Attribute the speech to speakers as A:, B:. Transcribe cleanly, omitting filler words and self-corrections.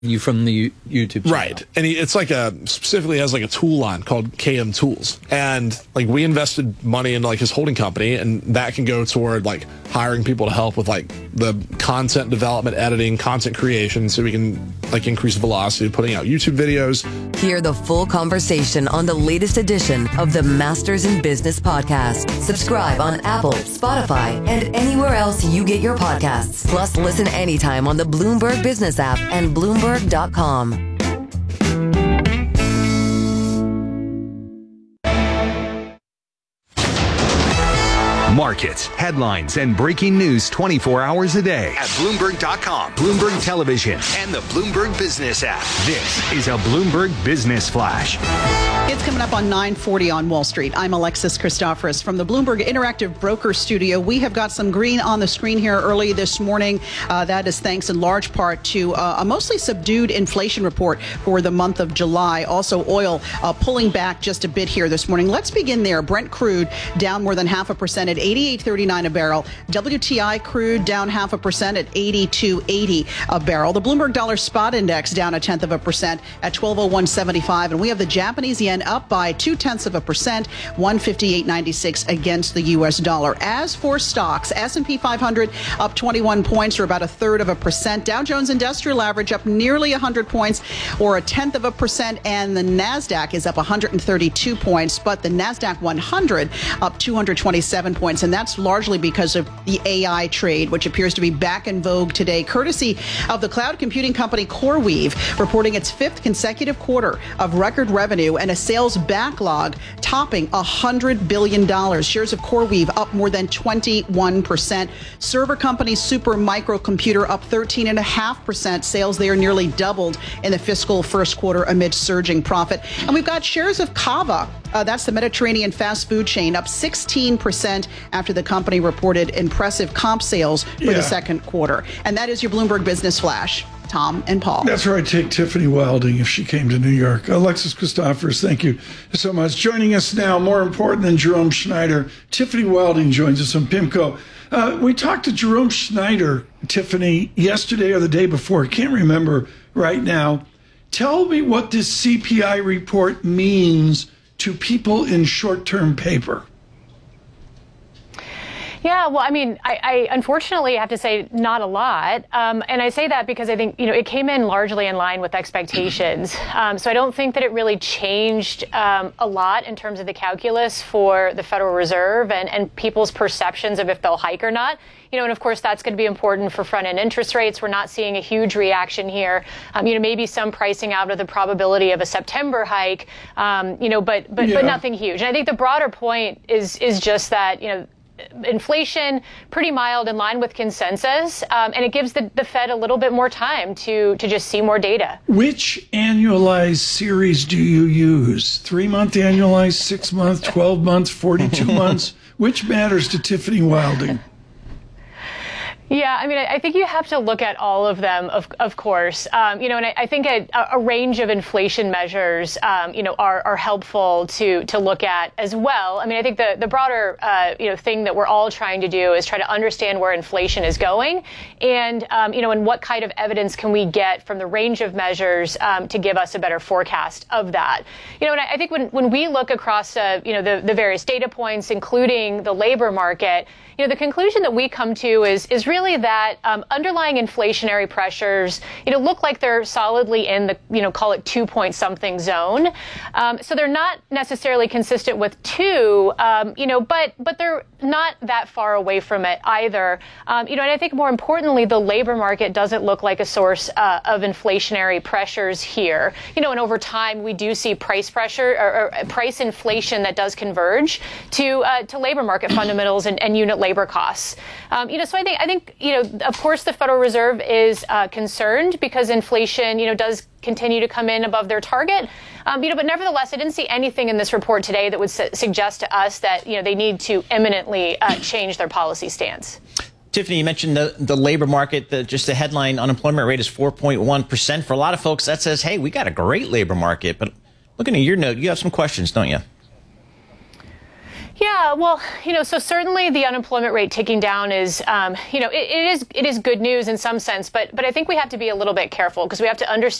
A: you from the YouTube channel.
B: Right. And it's like specifically has like a tool on called KM Tools. And like we invested money into like his holding company, and that can go toward like hiring people to help with like the content development, editing, content creation, so we can like increase the velocity of putting out YouTube videos.
C: Hear the full conversation on the latest edition of the Masters in Business podcast. Subscribe on Apple, Spotify, and anywhere else you get your podcasts. Plus, listen anytime on the Bloomberg Business app and Bloomberg.com.
D: Markets, headlines, and breaking news 24 hours a day at Bloomberg.com, Bloomberg Television, and the Bloomberg Business app. This is a Bloomberg Business Flash.
E: It's coming up on 9:40 on Wall Street. I'm Alexis Christoforous from the Bloomberg Interactive Broker Studio. We have got some green on the screen here early this morning. That is thanks in large part to a mostly subdued inflation report for the month of July. Also, oil pulling back just a bit here this morning. Let's begin there. Brent crude down more than 0.5% at $88.39 a barrel. WTI crude down 0.5% at $82.80 a barrel. The Bloomberg Dollar Spot Index down 0.1% at 1201.75. And we have the Japanese yen up by 0.2%, 158.96 against the U.S. dollar. As for stocks, S&P 500 up 21 points, or about 0.33%. Dow Jones Industrial Average up nearly 100 points, or 0.1%. And the NASDAQ is up 132 points, but the NASDAQ 100 up 227 points. And that's largely because of the AI trade, which appears to be back in vogue today, courtesy of the cloud computing company CoreWeave, reporting its 5th consecutive quarter of record revenue and a sales backlog topping $100 billion. Shares of CoreWeave up more than 21%. Server company Super Microcomputer up 13.5%. Sales there nearly doubled in the fiscal first quarter amid surging profit. And we've got shares of Cava. That's the Mediterranean fast food chain, up 16% after the company reported impressive comp sales for the second quarter. And that is your Bloomberg Business Flash. Tom and Paul.
F: That's where I'd take Tiffany Wilding if she came to New York. Alexis Christoforous, thank you so much. Joining us now, more important than Jerome Schneider, Tiffany Wilding joins us from PIMCO. We talked to Jerome Schneider, Tiffany, yesterday or the day before. Can't remember right now. Tell me what this CPI report means to people in short-term paper.
G: Yeah, well, I mean, I unfortunately have to say not a lot. And I say that because I think, it came in largely in line with expectations. So I don't think that it really changed a lot in terms of the calculus for the Federal Reserve and people's perceptions of if they'll hike or not. And of course, that's going to be important for front-end interest rates. We're not seeing a huge reaction here. Maybe some pricing out of the probability of a September hike, but nothing huge. And I think the broader point is just that, inflation pretty mild, in line with consensus, and it gives the Fed a little bit more time to just see more data.
F: Which annualized series do you use? 3-month annualized, 6-month, 12 months, 42 months? Which matters to Tiffany Wilding?
G: Yeah, I mean, I think you have to look at all of them, of course. And I think a range of inflation measures, are helpful to look at as well. I mean, I think the broader, thing that we're all trying to do is try to understand where inflation is going, and and what kind of evidence can we get from the range of measures to give us a better forecast of that. And I think when we look across, the various data points, including the labor market, the conclusion that we come to is really that underlying inflationary pressures, look like they're solidly in the, call it 2-point-something zone. So they're not necessarily consistent with 2, but they're not that far away from it either. And I think more importantly, the labor market doesn't look like a source of inflationary pressures here. And over time, we do see price pressure or price inflation that does converge to labor market fundamentals and unit labor costs. So I think, of course, the Federal Reserve is concerned because inflation, does continue to come in above their target. But nevertheless, I didn't see anything in this report today that would suggest to us that, they need to imminently change their policy stance.
H: Tiffany, you mentioned the labor market. Just the headline unemployment rate is 4.1%. For a lot of folks, that says, hey, we got a great labor market. But looking at your note, you have some questions, don't you?
G: Yeah, well, so certainly the unemployment rate ticking down is, it is good news in some sense, but I think we have to be a little bit careful because we have to understand